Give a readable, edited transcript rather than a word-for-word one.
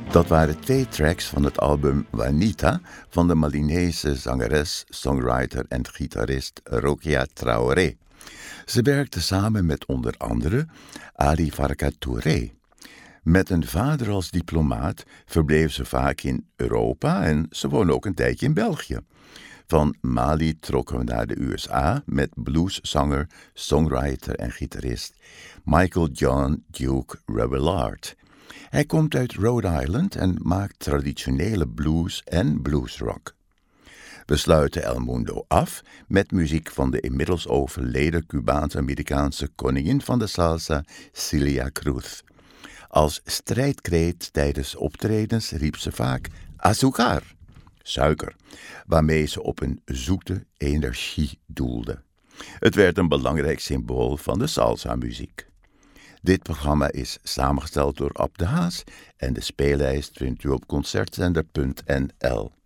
Dat waren 2 tracks van het album Juanita van de Malinese zangeres, songwriter en gitarist Rokia Traoré. Ze werkte samen met onder andere Ali Farka Touré. Met een vader als diplomaat verbleef ze vaak in Europa en ze woonde ook een tijdje in België. Van Mali trokken we naar de USA met blueszanger, songwriter en gitarist Michael John Duke Revelard. Hij komt uit Rhode Island en maakt traditionele blues en bluesrock. We sluiten El Mundo af met muziek van de inmiddels overleden Cubaans-Amerikaanse koningin van de salsa, Celia Cruz. Als strijdkreet tijdens optredens riep ze vaak azúcar, suiker, waarmee ze op een zoete energie doelde. Het werd een belangrijk symbool van de salsa-muziek. Dit programma is samengesteld door Ab de Haas en de speellijst vindt u op concertzender.nl.